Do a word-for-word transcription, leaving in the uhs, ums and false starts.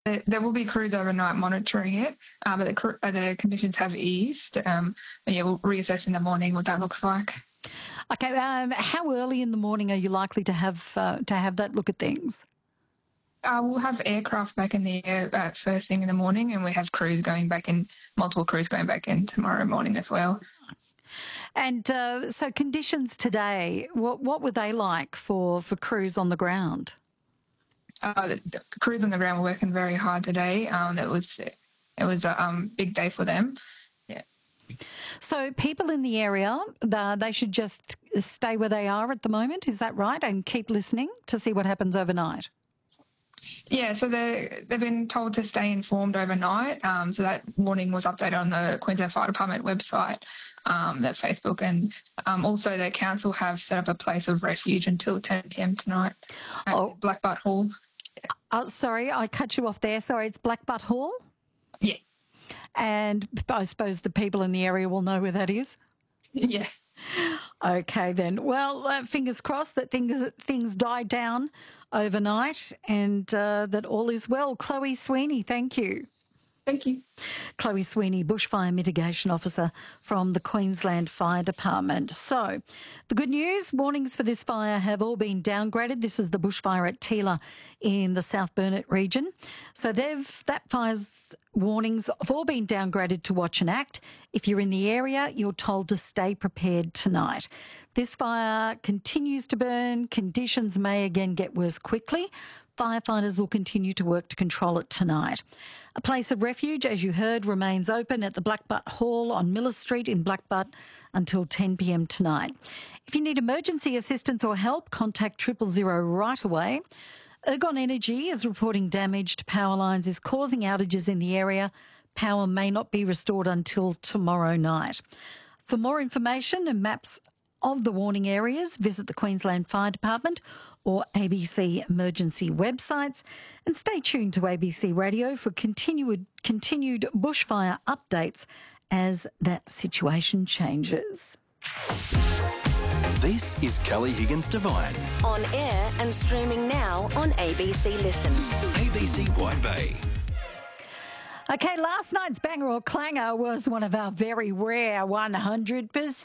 There, there will be crews overnight monitoring it, uh, but the, cr- uh, the conditions have eased. Um, and yeah, we'll reassess in the morning what that looks like. Okay, um, how early in the morning are you likely to have uh, to have that look at things? Uh, we'll have aircraft back in the air uh, first thing in the morning, and we have crews going back in, multiple crews going back in tomorrow morning as well. And uh, so conditions today, what what were they like for, for crews on the ground? Uh, the, the crews on the ground were working very hard today. Um, it was it was a um, big day for them. Yeah. So people in the area, the, they should just stay where they are at the moment, is that right? And keep listening to see what happens overnight? Yeah, so they they've been told to stay informed overnight. Um, so that warning was updated on the Queensland Fire Department website, um, their Facebook, and um, also the council have set up a place of refuge until ten p.m. tonight at Oh. Blackbutt Hall. Oh, sorry, I cut you off there. Sorry, it's Blackbutt Hall? Yeah, And I suppose the people in the area will know where that is? yeah. Okay, then. Well, uh, fingers crossed that things things die down overnight and uh, that all is well. Chloe Sweeney, thank you. Thank you. Chloe Sweeney, Bushfire Mitigation Officer from the Queensland Fire Department. So, the good news, warnings for this fire have all been downgraded. This is the bushfire at Teela in the South Burnett region. So, they've that fire's warnings have all been downgraded to watch and act. If you're in the area, you're told to stay prepared tonight. This fire continues to burn. Conditions may again get worse quickly. Firefighters will continue to work to control it tonight. A place of refuge, as you heard, remains open at the Blackbutt Hall on Miller Street in Blackbutt until ten p.m. tonight. If you need emergency assistance or help, contact triple zero right away. Ergon Energy is reporting damage to power lines is causing outages in the area. Power may not be restored until tomorrow night. For more information and maps of the warning areas, visit the Queensland Fire Department or A B C emergency websites, and stay tuned to A B C Radio for continued continued bushfire updates as that situation changes. This is Kelly Higgins Divine. On air and streaming now on A B C Listen. A B C Wide Bay. Okay, last night's banger or clanger was one of our very rare one hundred percent